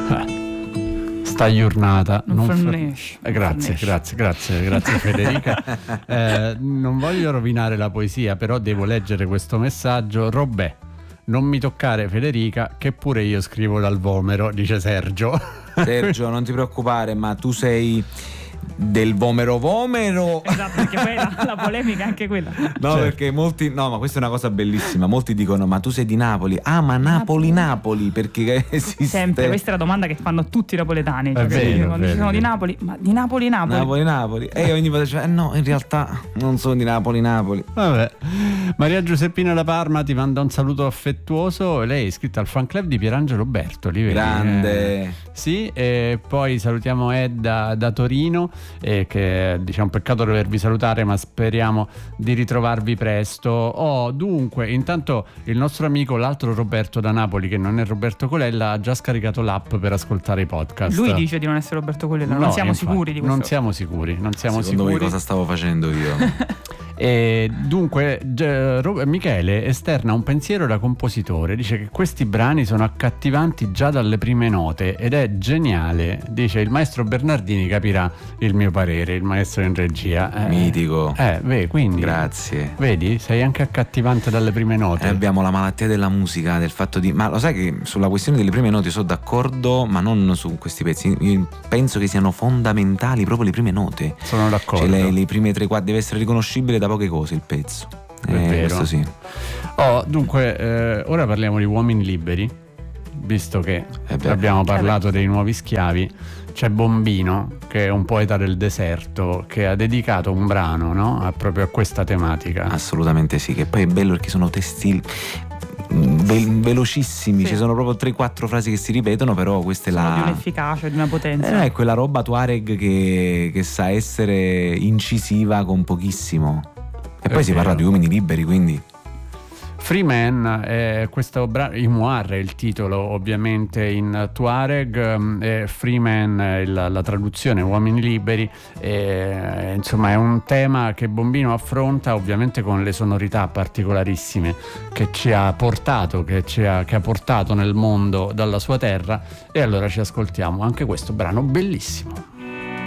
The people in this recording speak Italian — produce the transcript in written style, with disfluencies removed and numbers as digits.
Sta giornata Grazie Federica. Non voglio rovinare la poesia, però devo leggere questo messaggio. Robè, non mi toccare Federica, che pure io scrivo dal vomero, dice Sergio. Sergio, non ti preoccupare, ma tu sei del vomero. Esatto, perché poi la polemica è anche quella. No, certo. Perché molti, no, ma questa è una cosa bellissima. Molti dicono: ma tu sei di Napoli? Ah, ma Napoli, perché esiste sempre. Questa è la domanda che fanno tutti i napoletani, cioè, quando ci sono di Napoli, ma di Napoli. E io ogni volta dicevo: no, in realtà non sono di Napoli. Vabbè. Maria Giuseppina da Parma ti manda un saluto affettuoso. Lei è iscritta al fan club di Pierangelo Bertoli, grande. Sì, e poi salutiamo Edda da Torino, che dice: un peccato dovervi salutare, ma speriamo di ritrovarvi presto. Dunque, intanto il nostro amico, l'altro Roberto da Napoli, che non è Roberto Colella, ha già scaricato l'app per ascoltare i podcast. Lui dice di non essere Roberto Colella, non siamo sicuri di questo. Non siamo sicuri. Secondo voi cosa stavo facendo io? E dunque Michele esterna un pensiero da compositore, dice che questi brani sono accattivanti già dalle prime note ed è geniale. Dice: il maestro Bernardini capirà il mio parere, il maestro in regia. Mitico. Quindi grazie. Vedi, sei anche accattivante dalle prime note. Abbiamo la malattia della musica, del fatto di... Ma lo sai che sulla questione delle prime note sono d'accordo, ma non su questi pezzi. Io penso che siano fondamentali proprio le prime note. Sono d'accordo. Cioè le prime 3-4 deve essere riconoscibile da poche cose il pezzo. È vero. Questo sì. Dunque ora parliamo di Uomini Liberi, visto che abbiamo parlato dei nuovi schiavi. C'è Bombino, che è un poeta del deserto, che ha dedicato un brano, no? Proprio a questa tematica. Assolutamente sì, che poi è bello perché sono testi velocissimi, ci sono proprio 3-4 frasi che si ripetono, però questa è di un'efficacia, di una potenza. È quella roba Tuareg che sa essere incisiva con pochissimo. E poi si parla di uomini liberi, quindi Free Man, questo brano, Imuar è il titolo ovviamente in Tuareg, Free Man la traduzione, uomini liberi, insomma è un tema che Bombino affronta ovviamente con le sonorità particolarissime che ci ha portato, che ha portato nel mondo dalla sua terra, e allora ci ascoltiamo anche questo brano bellissimo.